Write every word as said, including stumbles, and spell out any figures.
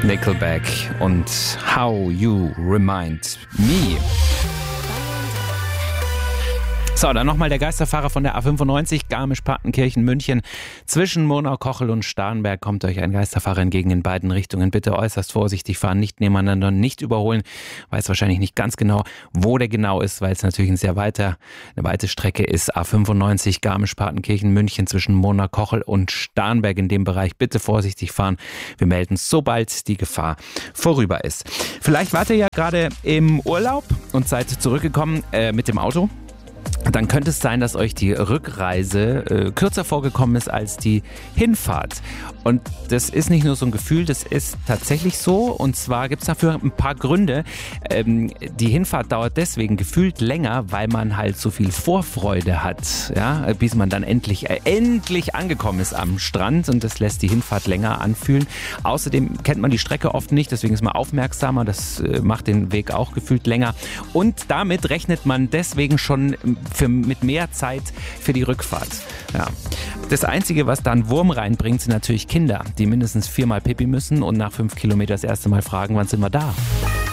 Nickelback und How You Remind Me. So, dann nochmal der Geisterfahrer von der A fünfundneunzig, Garmisch-Partenkirchen, München. Zwischen Murnau-Kochel und Starnberg kommt euch ein Geisterfahrer entgegen in beiden Richtungen. Bitte äußerst vorsichtig fahren, nicht nebeneinander, nicht überholen. Weiß wahrscheinlich nicht ganz genau, wo der genau ist, weil es natürlich ein sehr weiter, eine weite Strecke ist. A fünfundneunzig, Garmisch-Partenkirchen, München, zwischen Murnau-Kochel und Starnberg in dem Bereich. Bitte vorsichtig fahren. Wir melden, sobald die Gefahr vorüber ist. Vielleicht wart ihr ja gerade im Urlaub und seid zurückgekommen äh, mit dem Auto. Dann könnte es sein, dass euch die Rückreise äh, kürzer vorgekommen ist als die Hinfahrt. Und das ist nicht nur so ein Gefühl, das ist tatsächlich so. Und zwar gibt es dafür ein paar Gründe. Ähm, die Hinfahrt dauert deswegen gefühlt länger, weil man halt so viel Vorfreude hat, ja, bis man dann endlich, äh, endlich angekommen ist am Strand. Und das lässt die Hinfahrt länger anfühlen. Außerdem kennt man die Strecke oft nicht, deswegen ist man aufmerksamer. Das äh, macht den Weg auch gefühlt länger. Und damit rechnet man deswegen schon Für, mit mehr Zeit für die Rückfahrt. Ja. Das Einzige, was da einen Wurm reinbringt, sind natürlich Kinder, die mindestens viermal Pipi müssen und nach fünf Kilometern das erste Mal fragen, wann sind wir da?